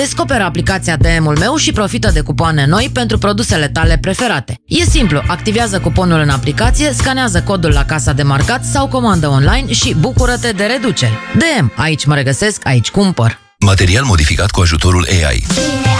Descoperă aplicația DM-ul meu și profită de cupoane noi pentru produsele tale preferate. E simplu, activează cuponul în aplicație, scanează codul la casa de marcat sau comandă online și bucură-te de reduceri. DM, aici mă regăsesc, aici cumpăr. Material modificat cu ajutorul AI.